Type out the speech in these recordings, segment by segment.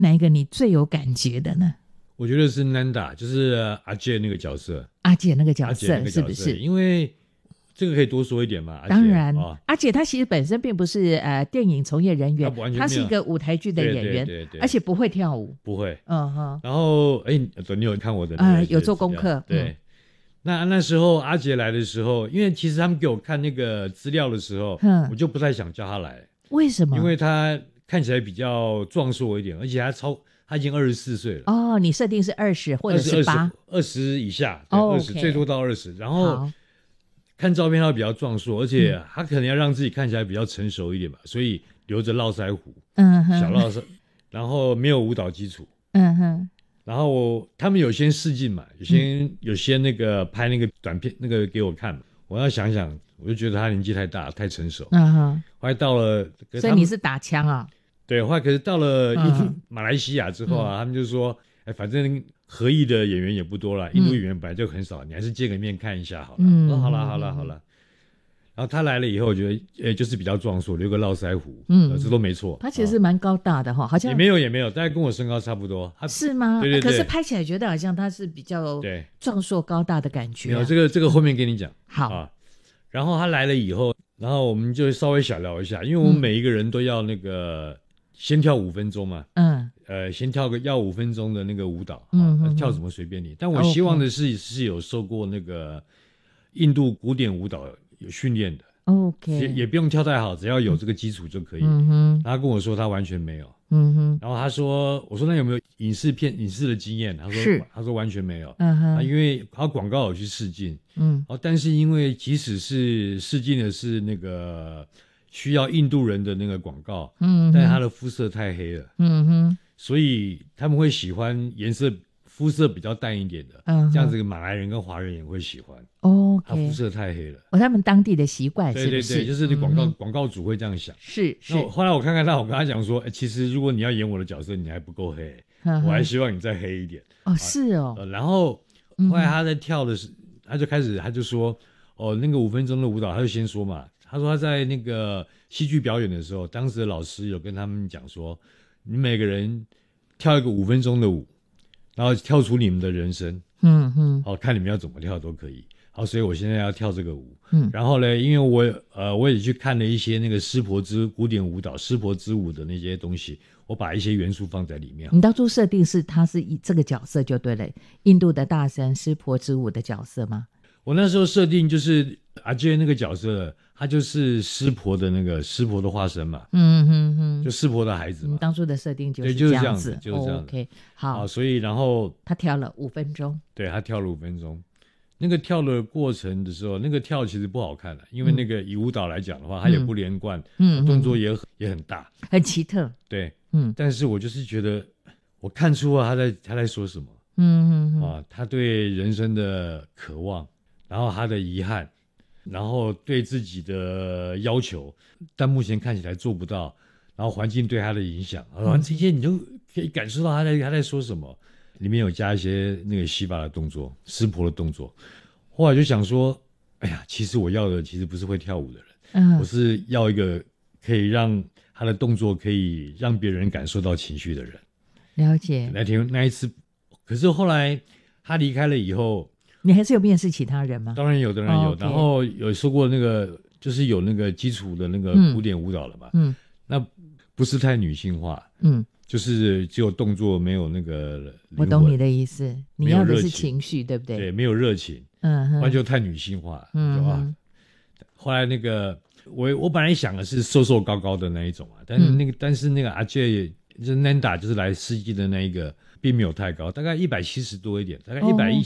哪一个你最有感觉的呢？ 我觉得是 Nanda， 就是阿姐那个角色， 阿姐那个角色是不是？ 因为这个可以多说一点嘛。 当然，阿姐她其实本身并不是电影从业人员，她是一个舞台剧的演员，对，而且不会跳舞， 不会。 哼。 然后你有看我的有做功课， 对。那时候阿杰来的时候，因为其实他们给我看那个资料的时候，我就不太想叫他来。 为什么？ 因为他看起来比较壮硕一点，而且他已经24岁了。 哦，你设定是20或者是 8，20以下，20最多到20。然后看照片他比较壮硕，而且他可能要让自己看起来比较成熟一点吧，所以留着络腮胡，小络腮，然后没有舞蹈基础，然后他们有先试镜嘛，有些那个拍那个短片那个给我看，我要想想，我就觉得他年纪太大，太成熟。后来到了， 所以你是打枪啊？ 对，后来可是到了马来西亚之后他们就说，反正合艺的演员也不多了，印度演员本来就很少，你还是见个面看一下好了。我说好了。然后他来了以后，我觉得就是比较壮硕，留个络腮胡，这都没错。 他其实蛮高大的哈，好像也没有，大概跟我身高差不多。 是吗？ 对。 可是拍起来觉得好像他是比较壮硕高大的感觉。 没有，这个后面跟你讲。 好。 然后他来了以后，然后我们就稍微小聊一下，因为我们每一个人都要那个先跳5分钟嘛。先跳要5分钟的那个舞蹈。跳什么随便你。但我希望的是有受过那个印度古典舞蹈有训练的。 OK， 也不用跳太好，只要有这个基础就可以。他跟我说他完全没有。然后我说那有没有影视的经验？他说完全没有。因为他广告有去试镜。但是因为即使是试镜的是那个需要印度人的那个广告，但是他的肤色太黑了。所以他们会喜欢肤色比较淡一点的，这样子马来人跟华人也会喜欢。他肤色太黑了。 他们当地的习惯是不是？ 对，就是广告主会这样想。 是。 那后来我看看他，我跟他讲说，其实如果你要演我的角色，你还不够黑，我还希望你再黑一点。 是哦。 然后后来他在跳的时候，他就说，那个5分钟的舞蹈，他就先说嘛，他说他在那个戏剧表演的时候，当时的老师有跟他们讲说，你每个人跳一个5分钟的舞，然后跳出你们的人生。看你们要怎么跳都可以。好，所以我现在要跳这个舞。然后呢，因为我也去看了一些那个古典舞蹈湿婆之舞的那些东西，我把一些元素放在里面。 你当初设定是他是这个角色就对了，印度的大神湿婆之舞的角色吗？ 我那时候设定就是阿杰那个角色，他就是湿婆的化身嘛。就湿婆的孩子嘛。 你当初的设定就是这样子， 就是这样子。 OK， 好。 所以然后他跳了5分钟。 对，他跳了5分钟。那个跳的过程的时候，那个跳其实不好看的，因为那个以舞蹈来讲的话，它也不连贯，动作也很大， 很奇特。 对，但是我就是觉得，我看出他在说什么。他对人生的渴望，然后他的遗憾，然后对自己的要求，但目前看起来做不到，然后环境对他的影响，这些你就可以感受到他在说什么。里面有加一些那个洗发的动作，湿婆的动作。后来就想说，哎呀，其实我要的其实不是会跳舞的人，我是要一个可以让他的动作可以让别人感受到情绪的人。 了解。 那一次，可是后来他离开了以后， 你还是有面试其他人吗？ 当然有。然后有说过那个，就是有那个基础的那个古典舞蹈了嘛。那不是太女性化。就是只有动作，没有那个灵魂。 我懂你的意思，你要的是情绪，对不对？ 对，没有热情，完全太女性化。后来那个我本来想的是瘦瘦高高的那一种啊，但是那个阿杰就是 Nanda 就是来试镜的那一个，并没有太高，大概170多一点，大概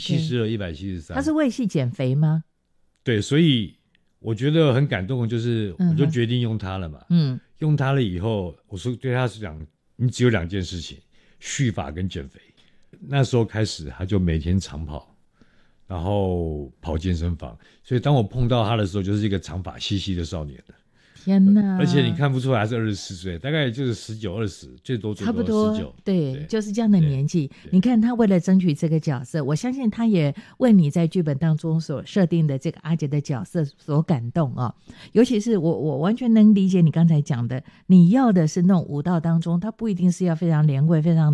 172、173。 他是为戏减肥吗？ 对，所以我觉得很感动，就是我就决定用他了嘛。用他了以后，我说对他是讲。你只有2件事情，蓄发跟减肥。那时候开始，他就每天长跑，然后跑健身房。所以当我碰到他的时候，就是一个长发兮兮的少年了。 天哪！ 而且你看不出来他是24岁，大概就是19、20，最多差不多 19。 对，就是这样的年纪。你看他为了争取这个角色，我相信他也为你在剧本当中所设定的这个阿杰的角色所感动啊。尤其是我完全能理解你刚才讲的，你要的是那种武道当中，他不一定是要非常连贯、非常